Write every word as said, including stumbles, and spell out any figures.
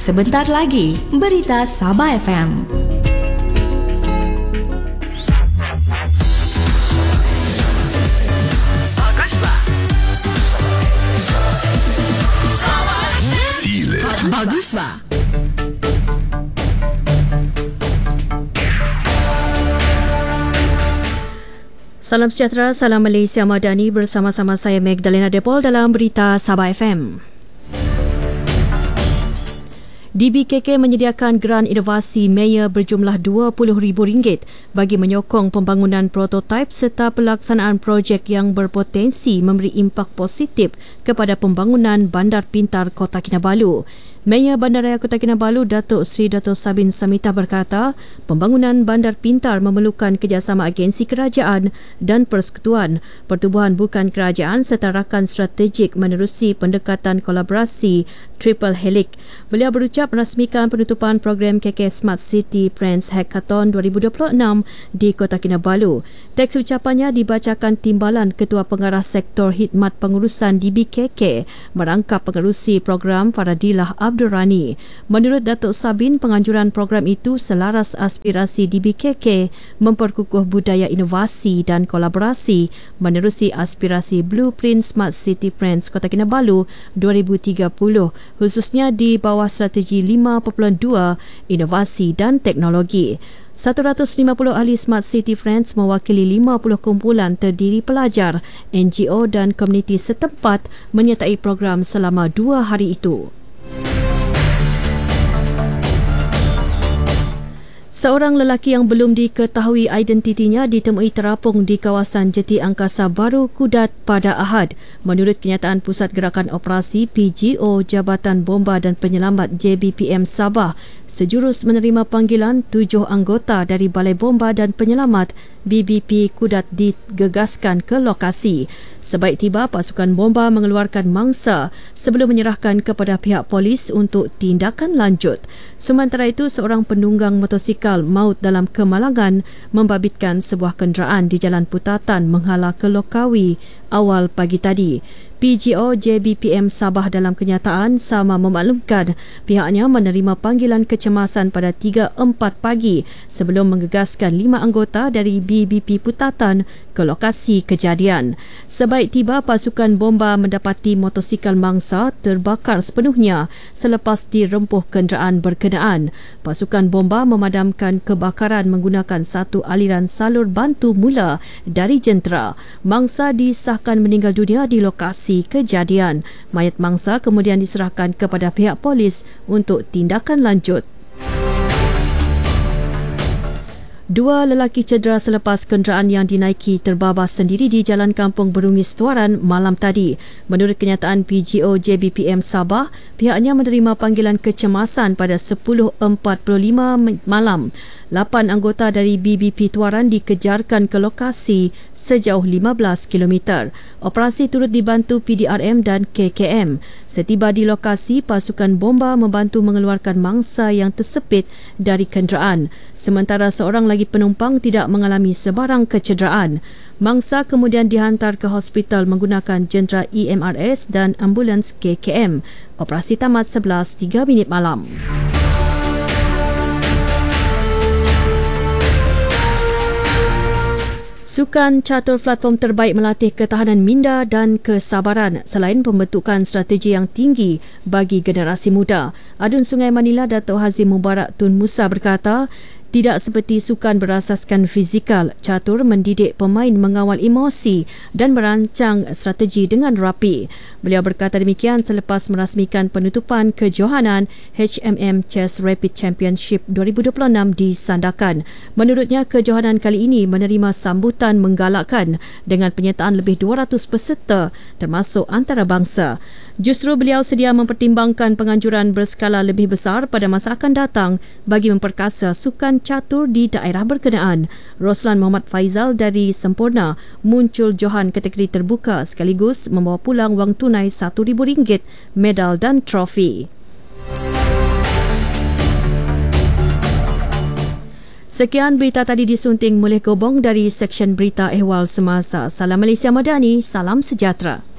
Sebentar lagi, Berita Sabah F M. Baguslah. Salam sejahtera, salam Malaysia Madani, bersama-sama saya Magdalena Depol dalam Berita Sabah F M. D B K K menyediakan geran inovasi Mayor berjumlah dua puluh ribu ringgit bagi menyokong pembangunan prototipe serta pelaksanaan projek yang berpotensi memberi impak positif kepada pembangunan Bandar Pintar Kota Kinabalu. Mayor Bandaraya Kota Kinabalu, Datuk Seri Dato' Sabin Samita berkata, pembangunan bandar pintar memerlukan kerjasama agensi kerajaan dan persekutuan, pertubuhan bukan kerajaan serta rakan strategik menerusi pendekatan kolaborasi Triple Helix. Beliau berucap merasmikan penutupan program K K Smart City Friends Hackathon dua ribu dua puluh enam di Kota Kinabalu. Teks ucapannya dibacakan Timbalan Ketua Pengarah Sektor Khidmat Pengurusan D B K K merangkap pengerusi program Faradilah Abdul Rani. Menurut Datuk Sabin, penganjuran program itu selaras aspirasi D B K K memperkukuh budaya inovasi dan kolaborasi menerusi aspirasi Blueprint Smart City Friends Kota Kinabalu dua ribu tiga puluh, khususnya di bawah strategi lima titik dua inovasi dan teknologi. seratus lima puluh ahli Smart City Friends mewakili lima puluh kumpulan terdiri pelajar, N G O dan komuniti setempat menyertai program selama dua hari itu. Seorang lelaki yang belum diketahui identitinya ditemui terapung di kawasan Jeti Angkasa Baru Kudat pada Ahad. Menurut kenyataan Pusat Gerakan Operasi P G O Jabatan Bomba dan Penyelamat J B P M Sabah, sejurus menerima panggilan tujuh anggota dari Balai Bomba dan Penyelamat B B P Kudat digegaskan ke lokasi. Sebaik tiba, pasukan bomba mengeluarkan mangsa sebelum menyerahkan kepada pihak polis untuk tindakan lanjut. Sementara itu, seorang penunggang motosikal maut dalam kemalangan membabitkan sebuah kenderaan di Jalan Putatan menghala ke Lokawi awal pagi tadi. P G O J B P M Sabah dalam kenyataan sama memaklumkan pihaknya menerima panggilan kecemasan pada tiga empat pagi sebelum menggegaskan lima anggota dari B B P Putatan ke lokasi kejadian. Sebaik tiba, pasukan bomba mendapati motosikal mangsa terbakar sepenuhnya selepas dirempuh kenderaan berkenaan. Pasukan bomba memadamkan kebakaran menggunakan satu aliran salur bantu mula dari jentera. Mangsa disahkan meninggal dunia di lokasi kejadian. Mayat mangsa kemudian diserahkan kepada pihak polis untuk tindakan lanjut. Dua lelaki cedera selepas kenderaan yang dinaiki terbabas sendiri di Jalan Kampung Berungis Tuaran malam tadi. Menurut kenyataan P G O J B P M Sabah, pihaknya menerima panggilan kecemasan pada sepuluh empat puluh lima malam. Lapan anggota dari B B P Tuaran dikejarkan ke lokasi sejauh lima belas kilometer. Operasi turut dibantu P D R M dan K K M. Setiba di lokasi, pasukan bomba membantu mengeluarkan mangsa yang tersepit dari kenderaan. Sementara seorang lagi penumpang tidak mengalami sebarang kecederaan. Mangsa kemudian dihantar ke hospital menggunakan jentera E M R S dan ambulans K K M. Operasi tamat sebelas tiga minit malam. Sukan catur platform terbaik melatih ketahanan minda dan kesabaran selain pembentukan strategi yang tinggi bagi generasi muda. Adun Sungai Manila, Datuk Hazim Mubarak Tun Musa berkata, tidak seperti sukan berasaskan fizikal, catur mendidik pemain mengawal emosi dan merancang strategi dengan rapi. Beliau berkata demikian selepas merasmikan penutupan kejohanan H M M Chess Rapid Championship dua ribu dua puluh enam di Sandakan. Menurutnya, kejohanan kali ini menerima sambutan menggalakkan dengan penyertaan lebih dua ratus peserta termasuk antarabangsa. Justru beliau sedia mempertimbangkan penganjuran berskala lebih besar pada masa akan datang bagi memperkasa sukan catur di daerah berkenaan. Roslan Muhammad Faizal dari Sempurna muncul johan kategori terbuka sekaligus membawa pulang wang tunai satu ribu ringgit, medal dan trofi. Sekian berita tadi disunting Mulih Gobong dari Seksyen Berita Ehwal Semasa. Salam Malaysia Madani, salam sejahtera.